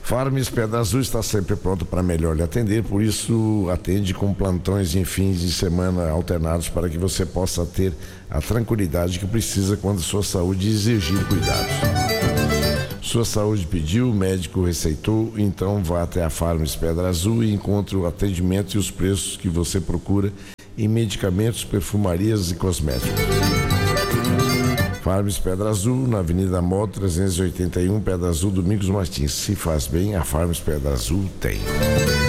Farms Pedra Azul está sempre pronto para melhor lhe atender, por isso atende com plantões em fins de semana alternados para que você possa ter a tranquilidade que precisa quando sua saúde exigir cuidados. Sua saúde pediu, o médico receitou, então vá até a Farms Pedra Azul e encontre o atendimento e os preços que você procura em medicamentos, perfumarias e cosméticos. Farms Pedra Azul, na Avenida Moto 381, Pedra Azul, Domingos Martins. Se faz bem, a Farms Pedra Azul tem.